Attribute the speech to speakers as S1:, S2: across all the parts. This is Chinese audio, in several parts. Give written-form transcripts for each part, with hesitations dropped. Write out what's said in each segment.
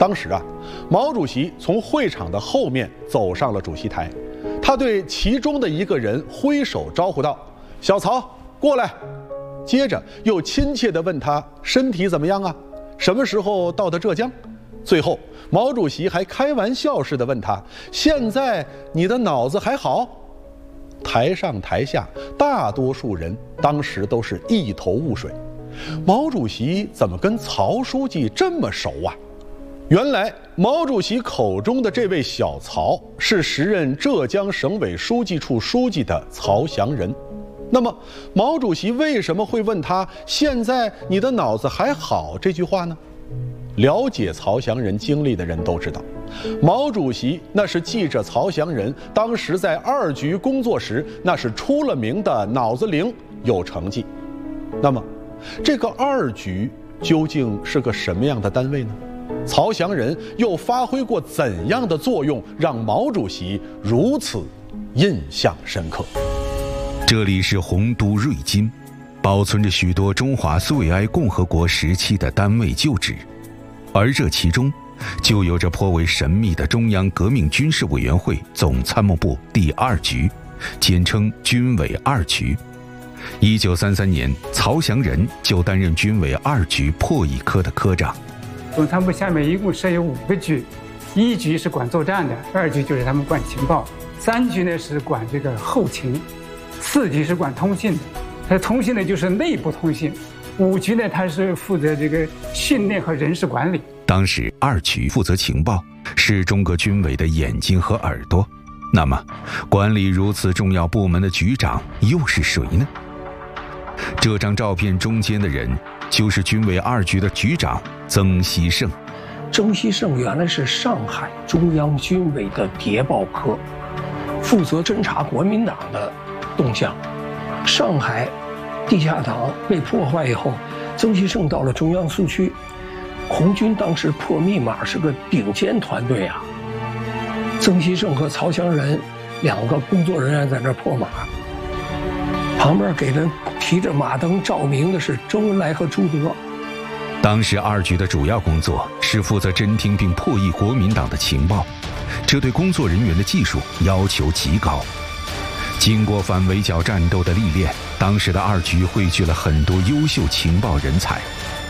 S1: 当时啊，毛主席从会场的后面走上了主席台，他对其中的一个人挥手招呼道：“小曹，过来。”接着又亲切地问他身体怎么样啊？什么时候到的浙江？最后，毛主席还开玩笑似的问他：“现在你的脑子还好？”台上台下，大多数人当时都是一头雾水。毛主席怎么跟曹书记这么熟啊？原来，毛主席口中的这位小曹是时任浙江省委书记处书记的曹祥仁。那么，毛主席为什么会问他“现在你的脑子还好”这句话呢？了解曹祥仁经历的人都知道，毛主席那是记者曹祥仁当时在二局工作时，那是出了名的脑子灵有成绩。那么，这个二局究竟是个什么样的单位呢？曹祥仁又发挥过怎样的作用，让毛主席如此印象深刻？
S2: 这里是洪都瑞金，保存着许多中华苏维埃共和国时期的单位旧址，而这其中就有着颇为神秘的中央革命军事委员会总参谋部第2局，简称军委2局。1933年，曹祥仁就担任军委2局破译科的科长。
S3: 总参谋部下面一共设有5个局，1局是管作战的，2局就是他们管情报，3局呢是管这个后勤，4局是管通信的。它通信呢就是内部通信，5局呢它是负责这个训练和人事管理。
S2: 当时2局负责情报，是中革军委的眼睛和耳朵。那么，管理如此重要部门的局长又是谁呢？这张照片中间的人就是军委2局的局长曾希圣。
S4: 曾希圣原来是上海中央军委的谍报科，负责侦察国民党的动向。上海地下党被破坏以后，曾希圣到了中央苏区，红军当时破密码是个顶尖团队啊。曾希圣和曹祥仁2个工作人员在那破码，旁边给人提着马灯照明的是周恩来和朱德。
S2: 当时2局的主要工作是负责侦听并破译国民党的情报，这对工作人员的技术要求极高。经过反围剿战斗的历练，当时的2局汇聚了很多优秀情报人才。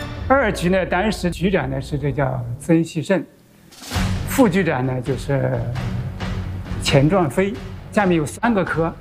S3: 2局呢，当时局长呢是这叫曾希圣，副局长呢就是钱壮飞，下面有3个科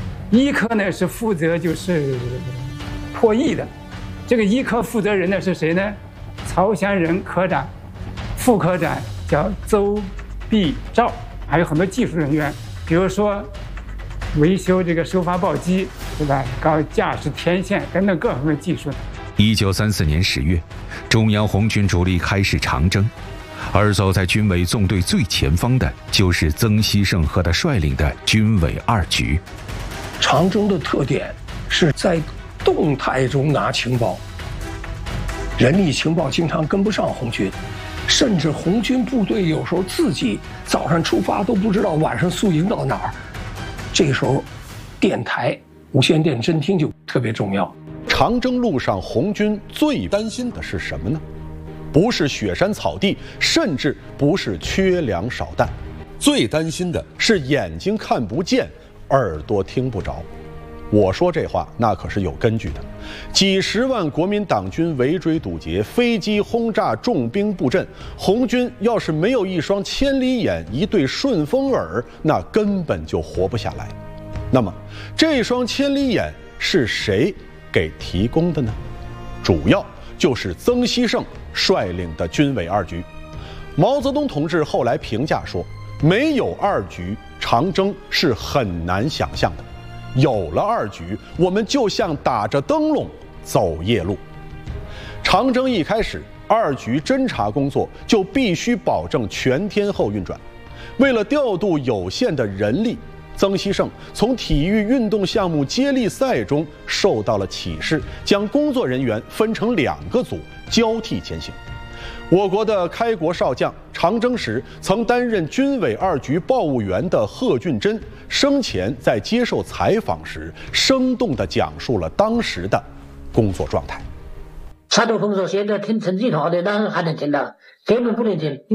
S3: ，1科呢是负责就是破译的，这个1科负责人呢是谁呢？曹祥仁科长，副科长叫周必照，还有很多技术人员，比如说维修这个收发报机，对吧？搞驾驶天线等等各方面技术。
S2: 1934年10月，中央红军主力开始长征，而走在军委纵队最前方的就是曾希圣和他率领的军委2局。
S4: 长征的特点是在动态中拿情报，人力情报经常跟不上红军，甚至红军部队有时候自己早上出发都不知道晚上宿营到哪儿。这个时候，电台、无线电侦听就特别重要。
S1: 长征路上，红军最担心的是什么呢？不是雪山草地，甚至不是缺粮少弹，最担心的是眼睛看不见，耳朵听不着。我说这话那可是有根据的。几十万国民党军围追堵截，飞机轰炸，重兵布阵，红军要是没有一双千里眼，一对顺风耳，那根本就活不下来。那么这双千里眼是谁给提供的呢？主要就是曾希圣率领的军委2局。毛泽东同志后来评价说，没有2局，长征是很难想象的。有了2局，我们就像打着灯笼走夜路。长征一开始，2局侦察工作就必须保证全天候运转。为了调度有限的人力，曾希圣从体育运动项目接力赛中受到了启示，将工作人员分成2个组，交替前行。我国的开国少将，长征时曾担任军委2局报务员的贺峻珍，生前在接受采访时，生动地讲述了当时的工作状态。
S5: 蔡斗峰说：“现在听成绩好的，当然还能听到，根本不能听。